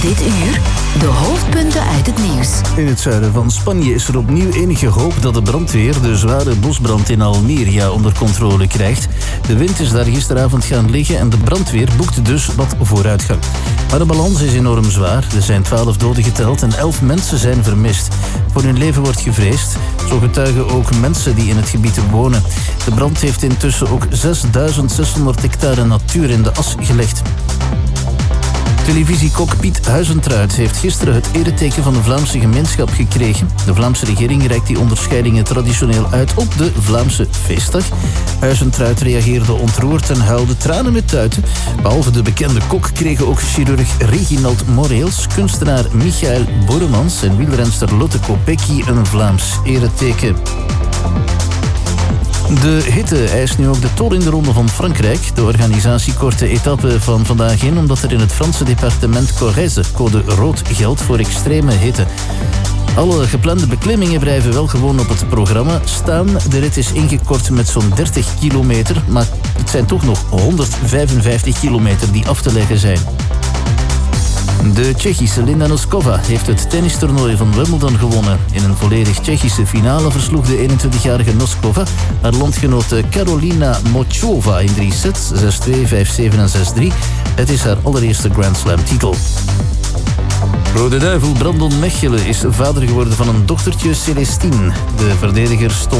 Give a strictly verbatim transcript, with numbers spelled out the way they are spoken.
Dit uur de hoofdpunten uit het nieuws. In het zuiden van Spanje is er opnieuw enige hoop dat de brandweer de zware bosbrand in Almeria onder controle krijgt. De wind is daar gisteravond gaan liggen en de brandweer boekt dus wat vooruitgang. Maar de balans is enorm zwaar. Er zijn twaalf doden geteld en elf mensen zijn vermist. Voor hun leven wordt gevreesd. Zo getuigen ook mensen die in het gebied wonen. De brand heeft intussen ook zesduizend zeshonderd hectare natuur in de as gelegd. Televisiekok Piet Huizentruid heeft gisteren het ereteken van de Vlaamse gemeenschap gekregen. De Vlaamse regering reikt die onderscheidingen traditioneel uit op de Vlaamse feestdag. Huizentruid reageerde ontroerd en huilde tranen met tuiten. Behalve de bekende kok kregen ook chirurg Reginald Moreels, kunstenaar Michael Boremans en wielrenster Lotte Kopecky een Vlaams ereteken. De hitte eist nu ook de tol in de Ronde van Frankrijk. De organisatie kort de etappe van vandaag in omdat er in het Franse departement Corrèze code rood geldt voor extreme hitte. Alle geplande beklimmingen blijven wel gewoon op het programma staan. De rit is ingekort met zo'n dertig kilometer, maar het zijn toch nog honderdvijfenvijftig kilometer die af te leggen zijn. De Tsjechische Linda Noskova heeft het tennistoernooi van Wimbledon gewonnen. In een volledig Tsjechische finale versloeg de eenentwintigjarige Noskova haar landgenote Karolina Mochova in drie sets, zes twee, vijf zeven en zes drie. Het is haar allereerste Grand Slam titel. Rode Duivel Brandon Mechelen is vader geworden van een dochtertje Celestine. De verdediger stond